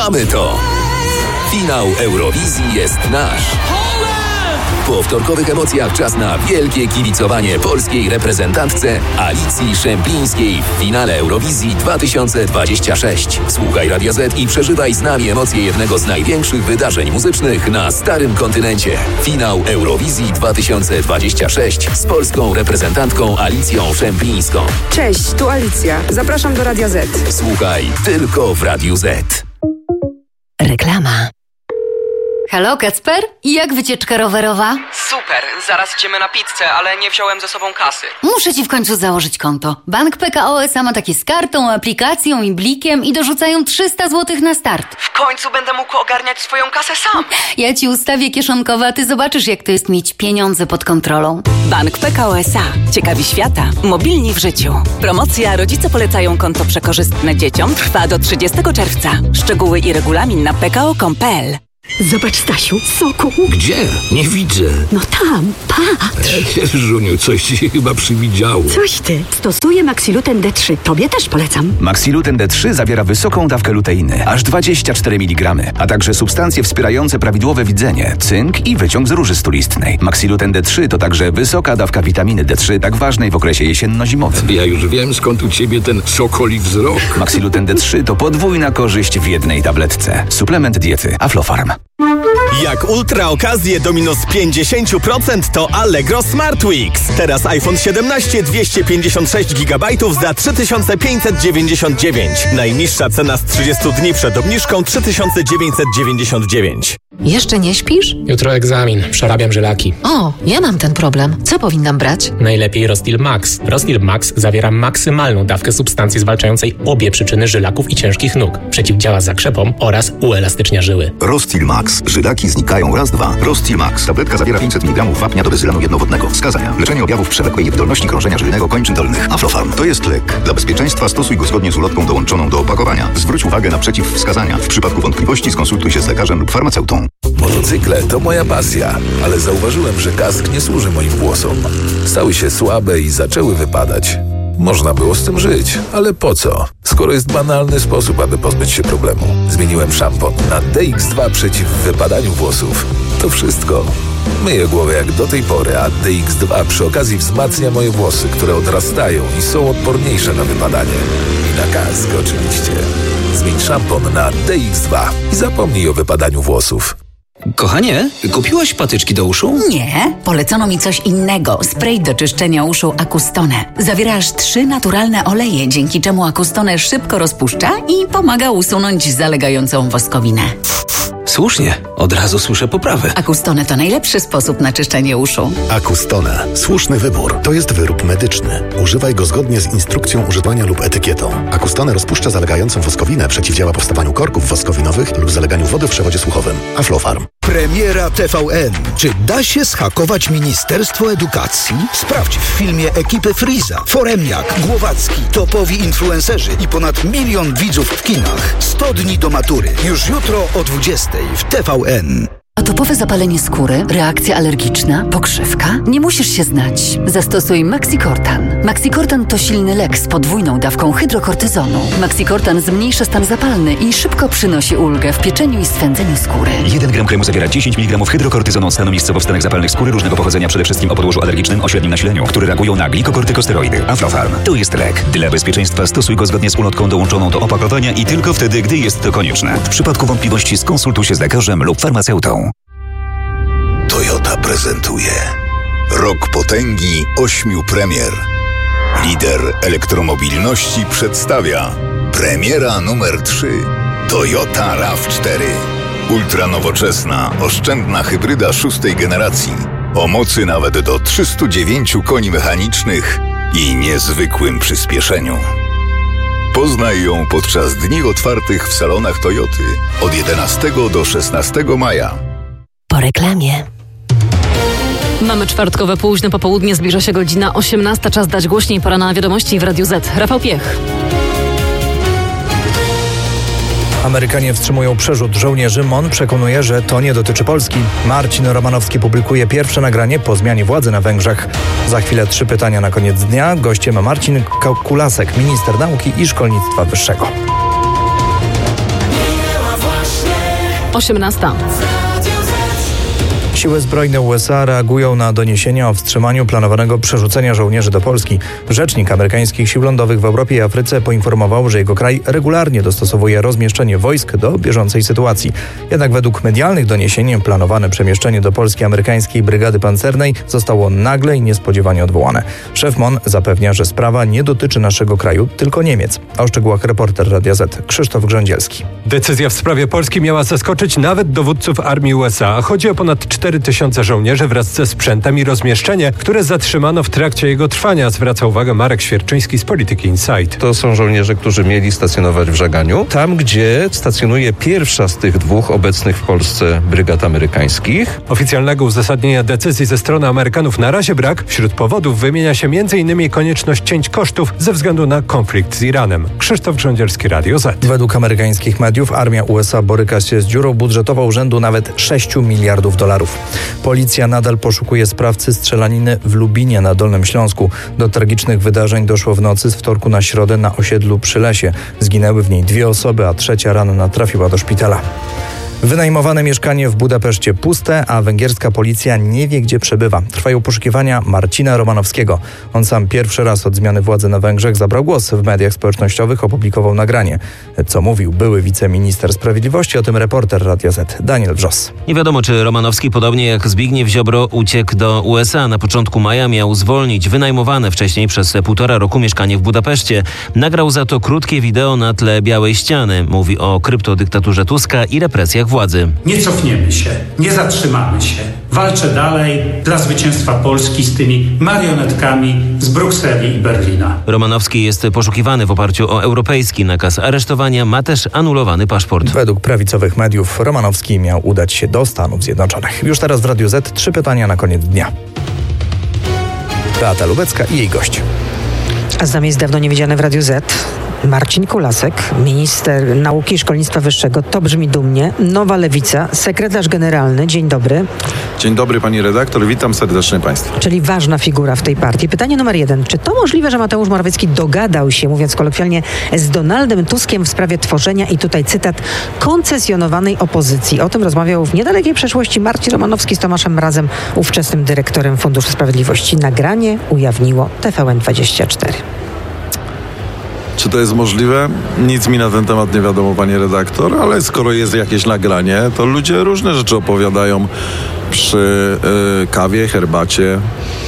mamy to! Finał Eurowizji jest nasz! Po wtorkowych emocjach czas na wielkie kibicowanie polskiej reprezentantce Alicji Szemplińskiej w finale Eurowizji 2026. Słuchaj Radia Z i przeżywaj z nami emocje jednego z największych wydarzeń muzycznych na starym kontynencie. Finał Eurowizji 2026 z polską reprezentantką Alicją Szemplińską. Cześć, tu Alicja. Zapraszam do Radia Z. Słuchaj tylko w Radiu Z. Reklama. Halo, Kacper? Jak wycieczka rowerowa? Super, zaraz idziemy na pizzę, ale nie wziąłem ze sobą kasy. Muszę ci w końcu założyć konto. Bank PKO SA ma takie z kartą, aplikacją i blikiem i dorzucają 300 zł na start. W końcu będę mógł ogarniać swoją kasę sam. Ja ci ustawię kieszonkowe, a ty zobaczysz, jak to jest mieć pieniądze pod kontrolą. Bank PKO SA. Ciekawi świata. Mobilni w życiu. Promocja Rodzice polecają konto przekorzystne dzieciom trwa do 30 czerwca. Szczegóły i regulamin na pko.com.pl. Zobacz, Stasiu, soku. Gdzie? Nie widzę. No tam, patrz. Żuniu, coś ci się chyba przywidziało. Coś ty. Stosuję Maxiluten D3. Tobie też polecam. Maxiluten D3 zawiera wysoką dawkę luteiny, aż 24 mg, a także substancje wspierające prawidłowe widzenie, cynk i wyciąg z róży stulistnej. Maxiluten D3 to także wysoka dawka witaminy D3, tak ważnej w okresie jesienno-zimowym. Ja już wiem, skąd u ciebie ten sokoli wzrok. Maxiluten D3 to podwójna korzyść w jednej tabletce. Suplement diety Aflofarm. Jak ultra okazje do minus 50% to Allegro Smart Weeks. Teraz iPhone 17 256 GB za 3599. Najniższa cena z 30 dni przed obniżką 3999. Jeszcze nie śpisz? Jutro egzamin. Przerabiam żylaki. O, ja mam ten problem. Co powinnam brać? Najlepiej Rostil Max. Rostil Max zawiera maksymalną dawkę substancji zwalczającej obie przyczyny żylaków i ciężkich nóg. Przeciwdziała zakrzepom oraz uelastycznia żyły. Rostil Max. Żylaki znikają raz, dwa. Rostil Max. Tabletka zawiera 500 mg wapnia do bezylanu jednowodnego. Wskazania. Leczenie objawów przewlekłej niewydolności krążenia żylnego kończyn dolnych. Aflofarm. To jest lek. Dla bezpieczeństwa stosuj go zgodnie z ulotką dołączoną do opakowania. Zwróć uwagę na przeciwwskazania. W przypadku wątpliwości skonsultuj się z lekarzem lub farmaceutą. Motocykle to moja pasja, ale zauważyłem, że kask nie służy moim włosom. Stały się słabe i zaczęły wypadać. Można było z tym żyć, ale po co? Skoro jest banalny sposób, aby pozbyć się problemu. Zmieniłem szampon na DX2 przeciw wypadaniu włosów. To wszystko. Myję głowę jak do tej pory, a DX2 przy okazji wzmacnia moje włosy, które odrastają i są odporniejsze na wypadanie. I na kask oczywiście. Zmień szampon na DX2 i zapomnij o wypadaniu włosów. Kochanie, kupiłaś patyczki do uszu? Nie, polecono mi coś innego. Spray do czyszczenia uszu Acustone. Zawiera aż 3 naturalne oleje, dzięki czemu Acustone szybko rozpuszcza i pomaga usunąć zalegającą woskowinę. Słusznie, od razu słyszę poprawę. Acustone to najlepszy sposób na czyszczenie uszu. Acustone. Słuszny wybór. To jest wyrób medyczny. Używaj go zgodnie z instrukcją używania lub etykietą. Acustone rozpuszcza zalegającą woskowinę, przeciwdziała powstawaniu korków woskowinowych lub zaleganiu wody w przewodzie słuchowym. Aflofarm. Premiera TVN. Czy da się zhakować Ministerstwo Edukacji? Sprawdź w filmie ekipy Freeza, Foremniak, Głowacki, topowi influencerzy i ponad 1 milion widzów w kinach. 100 dni do matury. Już jutro o 20:00 w TVN. Atopowe zapalenie skóry, reakcja alergiczna, pokrzywka? Nie musisz się znać. Zastosuj Maxicortan. Maxicortan to silny lek z podwójną dawką hydrokortyzonu. Maxicortan zmniejsza stan zapalny i szybko przynosi ulgę w pieczeniu i swędzeniu skóry. 1 gram kremu zawiera 10 mg hydrokortyzonu od stanu miejscowo-wstanek zapalnych skóry różnego pochodzenia, przede wszystkim o podłożu alergicznym o średnim nasileniu, które reagują na glikokortykosteroidy. Aflofarm. To jest lek. Dla bezpieczeństwa stosuj go zgodnie z ulotką dołączoną do opakowania i tylko wtedy, gdy jest to konieczne. W przypadku wątpliwości skonsultuj się z lekarzem lub farmaceutą. Toyota prezentuje Rok potęgi 8 premier. Lider elektromobilności przedstawia premiera numer 3 Toyota RAV4. Ultranowoczesna, oszczędna hybryda 6. generacji o mocy nawet do 309 koni mechanicznych i niezwykłym przyspieszeniu. Poznaj ją podczas dni otwartych w salonach Toyoty od 11 do 16 maja. Po reklamie. Mamy czwartkowe późne popołudnie, zbliża się godzina 18. Czas dać głośniej, pora na wiadomości w Radiu Z. Rafał Piech. Amerykanie wstrzymują przerzut żołnierzy. MON przekonuje, że to nie dotyczy Polski. Marcin Romanowski publikuje pierwsze nagranie po zmianie władzy na Węgrzech. Za chwilę 3 pytania na koniec dnia. Gościem Marcin Kulasek, minister nauki i szkolnictwa wyższego. 18. Siły zbrojne USA reagują na doniesienia o wstrzymaniu planowanego przerzucenia żołnierzy do Polski. Rzecznik amerykańskich sił lądowych w Europie i Afryce poinformował, że jego kraj regularnie dostosowuje rozmieszczenie wojsk do bieżącej sytuacji. Jednak według medialnych doniesień planowane przemieszczenie do Polski amerykańskiej brygady pancernej zostało nagle i niespodziewanie odwołane. Szef MON zapewnia, że sprawa nie dotyczy naszego kraju, tylko Niemiec. A o szczegółach reporter Radia Z Krzysztof Grzędzielski. Decyzja w sprawie Polski miała zaskoczyć nawet dowódców armii USA. Chodzi o ponad 4000 żołnierzy wraz ze sprzętem i rozmieszczenie, które zatrzymano w trakcie jego trwania, zwraca uwagę Marek Świerczyński z Polityki Insight. To są żołnierze, którzy mieli stacjonować w Żaganiu, tam gdzie stacjonuje pierwsza z tych dwóch obecnych w Polsce brygad amerykańskich. Oficjalnego uzasadnienia decyzji ze strony Amerykanów na razie brak. Wśród powodów wymienia się m.in. konieczność cięć kosztów ze względu na konflikt z Iranem. Krzysztof Grządzielski, Radio Z. Według amerykańskich mediów armia USA boryka się z dziurą budżetową rzędu nawet $6 miliardów. Policja nadal poszukuje sprawcy strzelaniny w Lubinie na Dolnym Śląsku. Do tragicznych wydarzeń doszło w nocy z wtorku na środę na osiedlu Przy Lesie. Zginęły w niej 2 osoby, a trzecia ranna trafiła do szpitala. Wynajmowane mieszkanie w Budapeszcie puste, a węgierska policja nie wie, gdzie przebywa. Trwają poszukiwania Marcina Romanowskiego. On sam pierwszy raz od zmiany władzy na Węgrzech zabrał głos w mediach społecznościowych, opublikował nagranie. Co mówił były wiceminister sprawiedliwości, o tym reporter Radia Z Daniel Wrzos. Nie wiadomo, czy Romanowski, podobnie jak Zbigniew Ziobro, uciekł do USA. Na początku maja miał zwolnić wynajmowane wcześniej przez 1,5 roku mieszkanie w Budapeszcie. Nagrał za to krótkie wideo na tle Białej Ściany. Mówi o kryptodyktaturze Tuska i represjach władzy. Nie cofniemy się, nie zatrzymamy się. Walczę dalej dla zwycięstwa Polski z tymi marionetkami z Brukseli i Berlina. Romanowski jest poszukiwany w oparciu o europejski nakaz aresztowania. Ma też anulowany paszport. Według prawicowych mediów Romanowski miał udać się do Stanów Zjednoczonych. Już teraz w Radiu Z 3 pytania na koniec dnia. Beata Lubecka i jej gość. A z nami jest dawno niewidziany w Radiu Z Marcin Kulasek, minister nauki i szkolnictwa wyższego. To brzmi dumnie. Nowa Lewica, sekretarz generalny. Dzień dobry. Dzień dobry pani redaktor, witam serdecznie państwa. Czyli ważna figura w tej partii. Pytanie numer 1. Czy to możliwe, że Mateusz Morawiecki dogadał się, mówiąc kolokwialnie, z Donaldem Tuskiem w sprawie tworzenia, i tutaj cytat, koncesjonowanej opozycji? O tym rozmawiał w niedalekiej przeszłości Marcin Romanowski z Tomaszem Mrazem, ówczesnym dyrektorem Funduszu Sprawiedliwości. Nagranie ujawniło TVN24. Czy to jest możliwe? Nic mi na ten temat nie wiadomo, pani redaktor, ale skoro jest jakieś nagranie, to ludzie różne rzeczy opowiadają przy kawie, herbacie.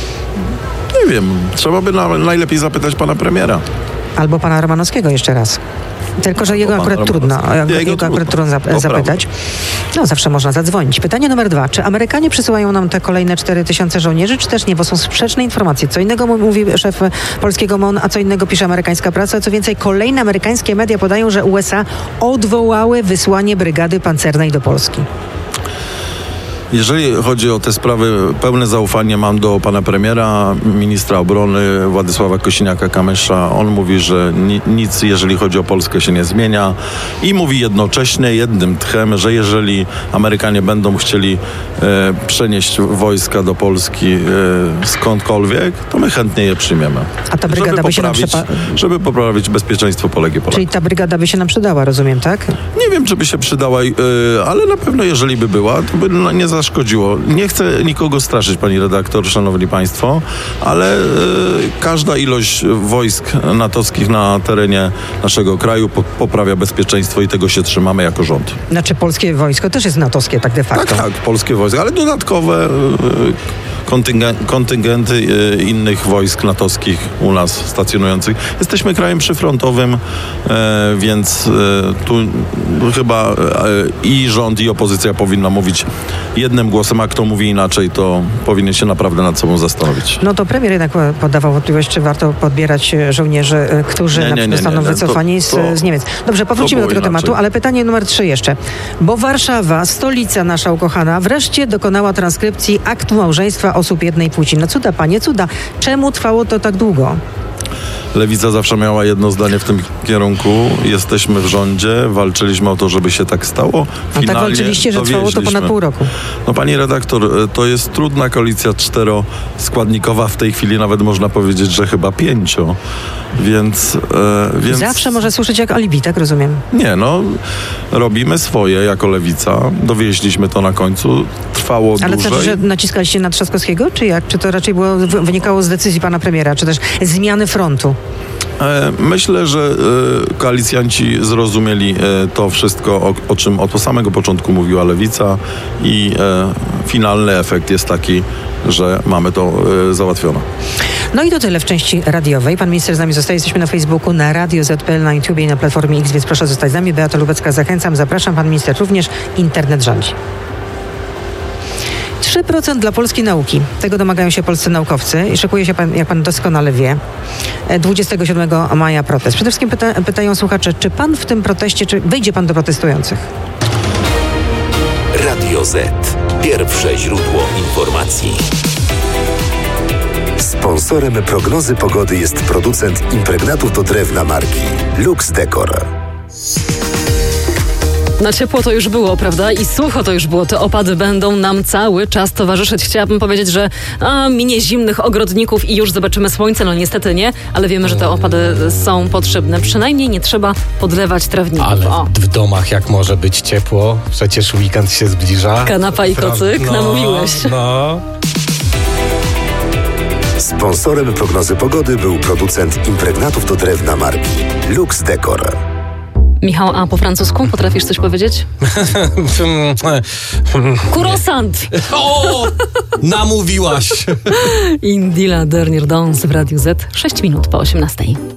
Nie wiem, trzeba by najlepiej zapytać pana premiera. Albo pana Romanowskiego jeszcze raz. Tylko, że jego akurat trudno. Zapytać. No, zawsze można zadzwonić. Pytanie numer 2. Czy Amerykanie przysyłają nam te kolejne 4000 żołnierzy, czy też nie? Bo są sprzeczne informacje. Co innego mówi szef polskiego MON, a co innego pisze amerykańska prasa. Co więcej, kolejne amerykańskie media podają, że USA odwołały wysłanie brygady pancernej do Polski. Jeżeli chodzi o te sprawy, pełne zaufanie mam do pana premiera, ministra obrony Władysława Kosiniaka-Kamysza. On mówi, że nic, jeżeli chodzi o Polskę, się nie zmienia i mówi jednocześnie, jednym tchem, że jeżeli Amerykanie będą chcieli przenieść wojska do Polski skądkolwiek, to my chętnie je przyjmiemy. A ta brygada by się nam żeby poprawić bezpieczeństwo Polek i Polaków. Czyli ta brygada by się nam przydała, rozumiem, tak? Nie wiem, czy by się przydała, ale na pewno jeżeli by była, to by nie zaszkodziło. Nie chcę nikogo straszyć, pani redaktor, szanowni państwo, ale każda ilość wojsk natowskich na terenie naszego kraju poprawia bezpieczeństwo i tego się trzymamy jako rząd. Znaczy polskie wojsko też jest natowskie, tak de facto. Tak, polskie wojsko, ale dodatkowe kontyngenty innych wojsk natowskich u nas stacjonujących. Jesteśmy krajem przyfrontowym, więc tu chyba i rząd, i opozycja powinna mówić jednym głosem, a kto mówi inaczej, to powinien się naprawdę nad sobą zastanowić. No to premier jednak podawał wątpliwość, czy warto podbierać żołnierzy, którzy na przykład zostaną wycofani z Niemiec. Dobrze, powrócimy do tego tematu, ale pytanie numer 3 jeszcze. Bo Warszawa, stolica nasza ukochana, wreszcie dokonała transkrypcji aktu małżeństwa osób jednej płci. No cuda, panie, cuda. Czemu trwało to tak długo? Lewica zawsze miała jedno zdanie w tym kierunku. Jesteśmy w rządzie, walczyliśmy o to, żeby się tak stało. No tak walczyliście, że trwało to ponad pół roku. No pani redaktor, to jest trudna koalicja 4-składnikowa. W tej chwili nawet można powiedzieć, że chyba 5. Więc... Zawsze może słyszeć jak alibi, tak rozumiem? Nie, no robimy swoje jako Lewica. Dowieźliśmy to na końcu. Trwało Ale dłużej. znaczy, że naciskaliście na Trzaskowskiego, czy jak? Czy to raczej wynikało z decyzji pana premiera, czy też zmiany frontu? Myślę, że koalicjanci zrozumieli to wszystko, o czym od samego początku mówiła Lewica i finalny efekt jest taki, że mamy to załatwione. No i to tyle w części radiowej. Pan minister z nami zostaje. Jesteśmy na Facebooku, na Radio ZPL, na YouTube i na Platformie X, więc proszę zostać z nami. Beata Lubecka, zachęcam, zapraszam. Pan minister również. Internet rządzi. 3% dla polskiej nauki. Tego domagają się polscy naukowcy i szykuje się, jak pan doskonale wie, 27 maja protest. Przede wszystkim pytają słuchacze, czy pan w tym proteście, czy wyjdzie pan do protestujących? Radio Z. Pierwsze źródło informacji. Sponsorem prognozy pogody jest producent impregnatów do drewna marki Lux Decor. Na ciepło to już było, prawda? I sucho to już było. Te opady będą nam cały czas towarzyszyć. Chciałabym powiedzieć, że minie zimnych ogrodników i już zobaczymy słońce. No niestety nie, ale wiemy, że te opady są potrzebne. Przynajmniej nie trzeba podlewać trawników. Ale w domach jak może być ciepło? Przecież weekend się zbliża. Kanapa i kocyk, namówiłeś. No. Sponsorem prognozy pogody był producent impregnatów do drewna marki Lux Decor. Michał, a po francusku potrafisz coś powiedzieć? Croissant! O! Namówiłaś! Indila Dernier Dance w Radiu Z. 6 minut po 18.